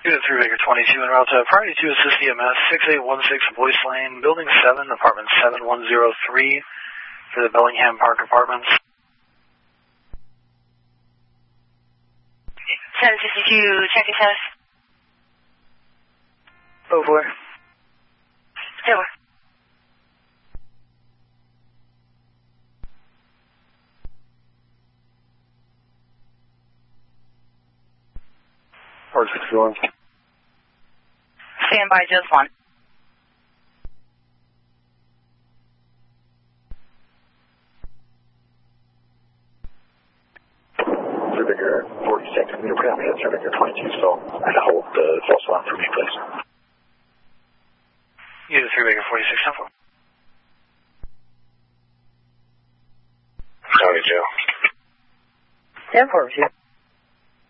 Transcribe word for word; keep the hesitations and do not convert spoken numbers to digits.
Unit three Baker twenty-two en route to priority two assist E M S, six eight one six Boyce Lane, building seven, apartment seven one zero three for the Bellingham Park Apartments. seven sixty-two, checking status. Over. Over. Park sixty-one. Stand by, just one. three Baker forty-six, I'm going to put me at three Baker twenty-two, so I hold the false alarm for me, please. Unit three Baker forty-six, ten four. County Jail. ten four,